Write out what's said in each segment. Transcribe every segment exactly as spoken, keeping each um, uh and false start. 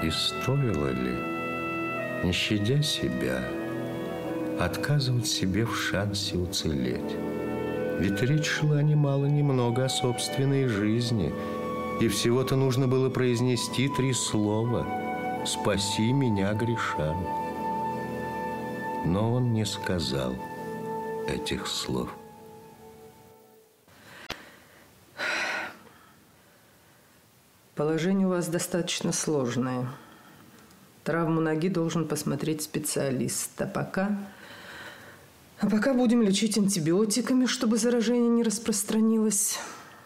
И стоило ли, не щадя себя, отказывать себе в шансе уцелеть? Ведь речь шла немало-немного о собственной жизни, и всего-то нужно было произнести три слова: «Спаси меня, грешан». Но он не сказал этих слов. Положение у вас достаточно сложное. Травму ноги должен посмотреть специалист. А пока... А пока будем лечить антибиотиками, чтобы заражение не распространилось.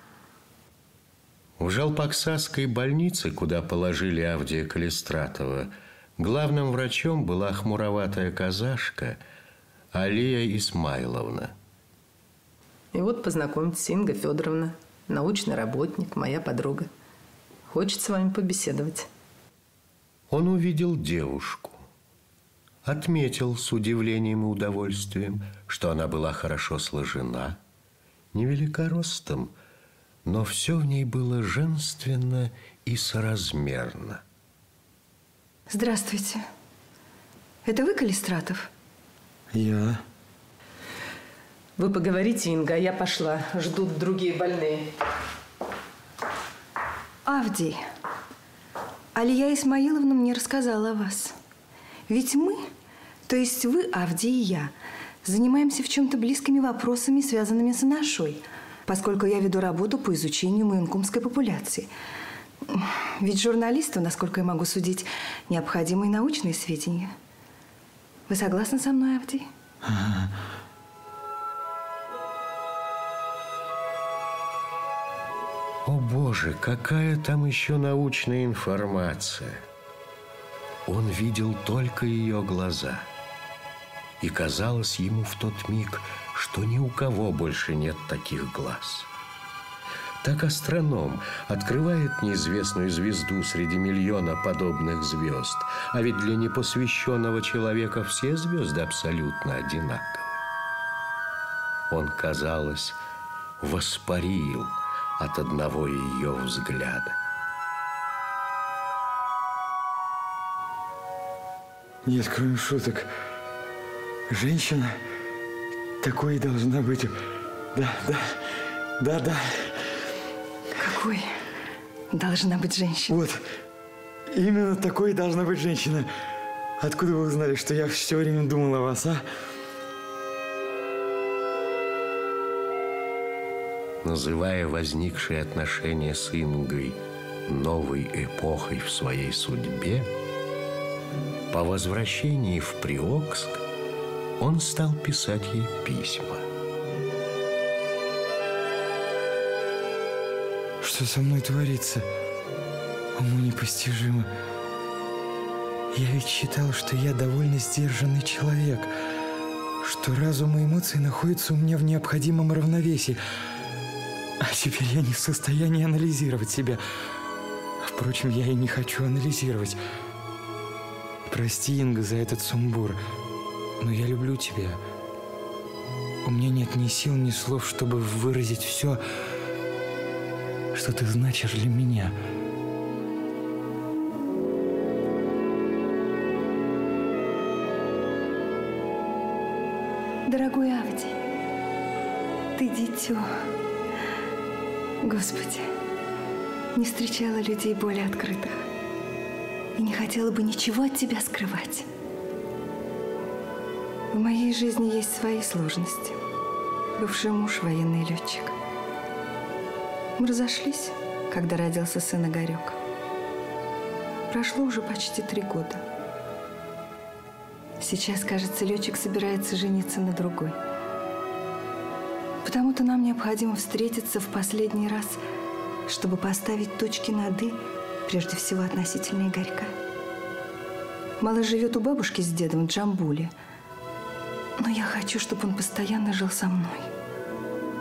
В Жалпаксасской больнице, куда положили Авдия Калистратова, главным врачом была хмуроватая казашка Алия Исмайловна. И вот познакомьтесь, Инга Федоровна, научный работник, моя подруга. Хочет с вами побеседовать. Он увидел девушку. Отметил с удивлением и удовольствием, что она была хорошо сложена, невелика ростом, но все в ней было женственно и соразмерно. Здравствуйте. Это вы, Калистратов? Я. Вы поговорите, Инга, а я пошла. Ждут другие больные. Авдий, Алия Исмаиловна мне рассказала о вас. Ведь мы, то есть вы, Авдий и я, занимаемся в чем-то близкими вопросами, связанными с анашой, поскольку я веду работу по изучению муюнкумской популяции. Ведь журналисту, насколько я могу судить, необходимы и научные сведения. Вы согласны со мной, Авдий? Ага. О, Боже, какая там еще научная информация! Он видел только ее глаза. И казалось ему в тот миг, что ни у кого больше нет таких глаз. Так астроном открывает неизвестную звезду среди миллиона подобных звезд, а ведь для непосвященного человека все звезды абсолютно одинаковы. Он, казалось, воспарил от одного ее взгляда. Нет, кроме шуток, женщина такой и должна быть. Да, да, да, да. Какой должна быть женщина? Вот, именно такой и должна быть женщина. Откуда вы узнали, что я все время думал о вас, а? Называя возникшие отношения с Ингой новой эпохой в своей судьбе, по возвращении в Приокск он стал писать ей письма. Что со мной творится? Уму непостижимо. Я ведь считал, что я довольно сдержанный человек, что разум и эмоции находятся у меня в необходимом равновесии. А теперь я не в состоянии анализировать себя. Впрочем, я и не хочу анализировать. Прости, Инга, за этот сумбур, но я люблю тебя. У меня нет ни сил, ни слов, чтобы выразить все, что ты значишь для меня. Дорогой Авдий, ты дитё. Господи, не встречала людей более открытых и не хотела бы ничего от тебя скрывать. В моей жизни есть свои сложности. Бывший муж – военный летчик. Мы разошлись, когда родился сын Игорек. Прошло уже почти три года. Сейчас, кажется, летчик собирается жениться на другой. Потому-то нам необходимо встретиться в последний раз, чтобы поставить точки над «и», прежде всего относительно Игорька. Малыш живет у бабушки с дедом в Джамбуле, но я хочу, чтобы он постоянно жил со мной.